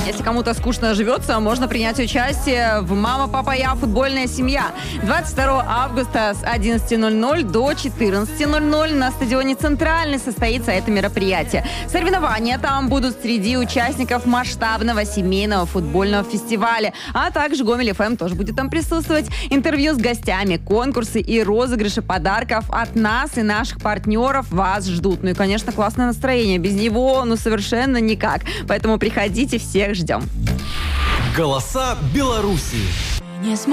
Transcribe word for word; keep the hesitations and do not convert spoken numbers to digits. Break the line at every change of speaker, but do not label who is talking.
Если кому-то скучно живется, можно принять участие в «Мама, папа, я. Футбольная семья». двадцать второго августа с одиннадцати ноль-ноль до четырнадцати ноль-ноль на стадионе «Центральный» состоится это мероприятие. Соревнования там будут среди участников масштабного семейного футбольного фестиваля. А также Гомель эф эм тоже будет там присутствовать. Интервью с гостями, конкурсы и розыгрыши подарков от нас и наших партнеров вас ждут. Ну и, конечно, классное настроение. Без него, ну, совершенно никак. Поэтому приходите, всех ждем.
Голоса Беларуси.